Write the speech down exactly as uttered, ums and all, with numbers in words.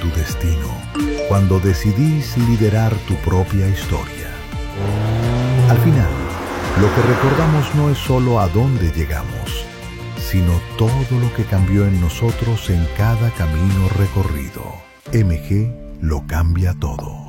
tu destino cuando decidís liderar tu propia historia. Al final, lo que recordamos no es solo a dónde llegamos, sino todo lo que cambió en nosotros en cada camino recorrido. M G lo cambia todo.